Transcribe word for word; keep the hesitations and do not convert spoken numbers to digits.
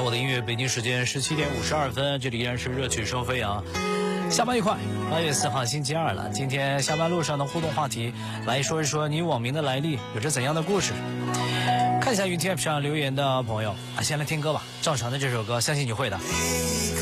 我的音乐，北京时间十七点五十二分，这里依然是热曲收飞扬。下班愉快，八月四号星期二了。今天下班路上的互动话题，来说一说你网名的来历，有着怎样的故事？看一下云 T F 上留言的朋友啊，先来听歌吧。赵传的这首歌，相信你会的。